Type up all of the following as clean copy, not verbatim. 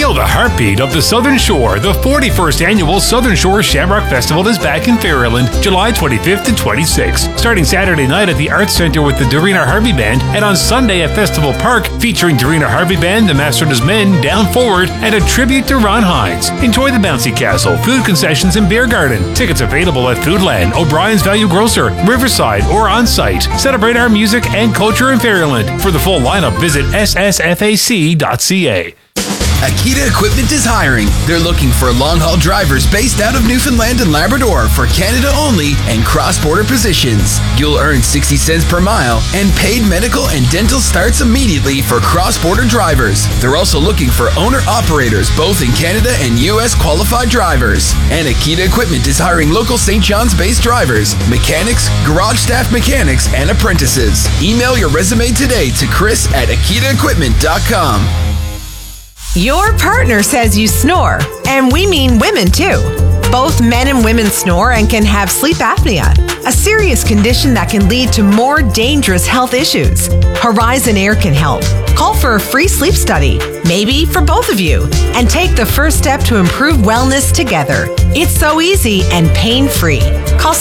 Feel the heartbeat of the Southern Shore. The 41st Annual Southern Shore Shamrock Festival is back in Fairland, July 25th and 26th. Starting Saturday night at the Arts Centre with the Dorina Harvey Band, and on Sunday at Festival Park, featuring Dorina Harvey Band, the Masters Men, Down Forward, and a tribute to Ron Hines. Enjoy the bouncy castle, food concessions, and beer garden. Tickets available at Foodland, O'Brien's Value Grocer, Riverside, or on site. Celebrate our music and culture in Fairland. For the full lineup, visit ssfac.ca. Akita Equipment is hiring. They're looking for long-haul drivers based out of Newfoundland and Labrador for Canada only and cross-border positions. You'll earn 60 cents per mile, and paid medical and dental starts immediately for cross-border drivers. They're also looking for owner-operators both in Canada and U.S. qualified drivers. And Akita Equipment is hiring local St. John's-based drivers, mechanics, garage staff mechanics, and apprentices. Email your resume today to chris@akitaequipment.com. Your partner says you snore, and we mean women too. Both men and women snore and can have sleep apnea, a serious condition that can lead to more dangerous health issues. Horizon Air can help. Call for a free sleep study, maybe for both of you, and take the first step to improve wellness together. It's so easy and pain-free. Call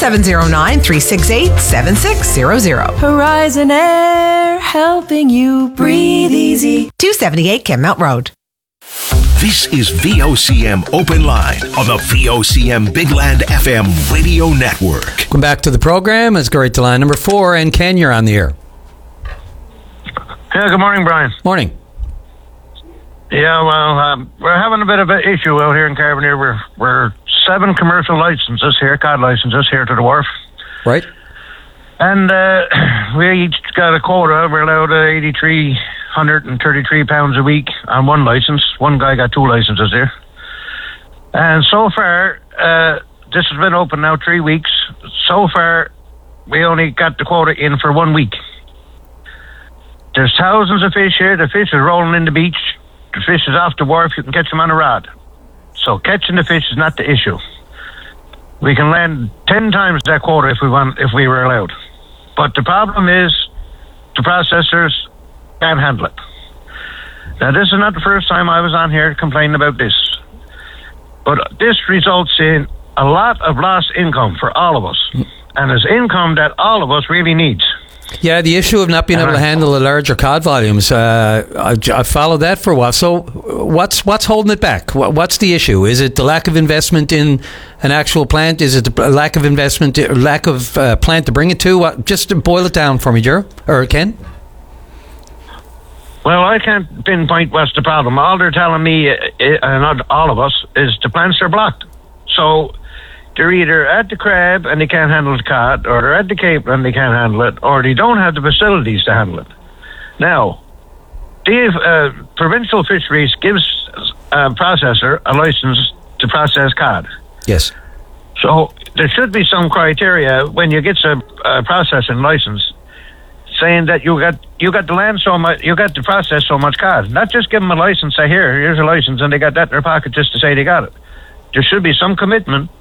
709-368-7600. Horizon Air, helping you breathe easy. 278 Kenmount Road. This is VOCM Open Line on the VOCM Big Land FM radio network. Welcome back to the program. Let's go right to line number 4. And Ken, you're on the air. Yeah, good morning, Brian. Morning. Yeah, well, we're having a bit of an issue out here in Carbonear. We're 7 commercial licenses here, cod licenses here to the wharf. Right. And we each got a quota. We're allowed 8,333 pounds a week on one license. One guy got 2 licenses here. And so far, this has been open now 3 weeks. So far, we only got the quota in for 1 week. There's thousands of fish here. The fish is rolling in the beach. The fish is off the wharf. You can catch them on a rod. So catching the fish is not the issue. We can land 10 times that quota if we were allowed. But the problem is the processors can't handle it. Now, this is not the first time I was on here complaining about this. But this results in a lot of lost income for all of us. And it's income that all of us really needs. Yeah, the issue of not being able to handle the larger cod volumes, I followed that for a while. So what's holding it back? What's the issue? Is it the lack of investment in an actual plant? Is it the lack of investment, lack of plant to bring it to? Just to boil it down for me, Jer, or Ken? Well, I can't pinpoint what's the problem. All they're telling me, and all of us, is the plants are blocked. So they're either at the crab and they can't handle the cod, or they're at the cape and they can't handle it, or they don't have the facilities to handle it. Now, the provincial fisheries gives a processor a license to process cod. Yes. So there should be some criteria when you get a processing license, saying that you got to land so much, you got to process so much cod. Not just give them a license, say here's a license, and they got that in their pocket just to say they got it. There should be some commitment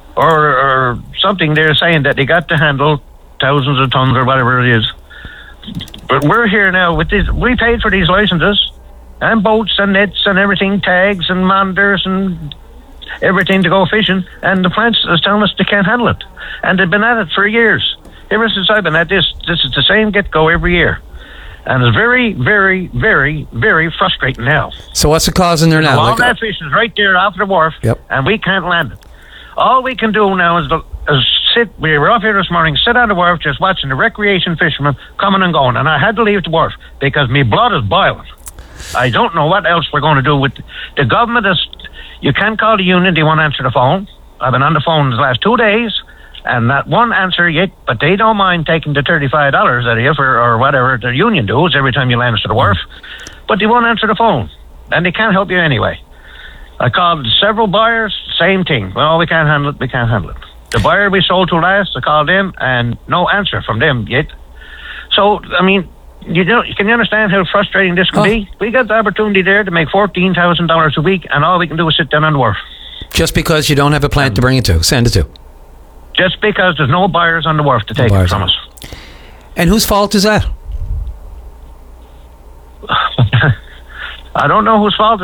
or something there saying that they got to handle thousands of tons or whatever it is. But we're here now with these. We paid for these licenses and boats and nets and everything, tags and monitors and everything to go fishing, and the plants is telling us they can't handle it. And they've been at it for years. Ever since I've been at this is the same get-go every year. And it's very, very, very, very frustrating now. So what's the cause in there now? All that fish is right there off the wharf, and we can't land it. All we can do now is sit. We were up here this morning, sit on the wharf, just watching the recreation fishermen coming and going. And I had to leave the wharf because my blood is boiling. I don't know what else we're going to do with the government. You can't call the union; they won't answer the phone. I've been on the phone the last 2 days, and not one answer yet. But they don't mind taking the $35 out of you or whatever the union does every time you land to the wharf. But they won't answer the phone, and they can't help you anyway. I called several buyers, same thing. Well, we can't handle it. We can't handle it. The buyer we sold to last, I called them, and no answer from them yet. So, I mean, can you understand how frustrating this can be? We got the opportunity there to make $14,000 a week, and all we can do is sit down on the wharf. Just because you don't have a plant to bring it to, send it to. Just because there's no buyers on the wharf to take it from us. And whose fault is that? I don't know whose fault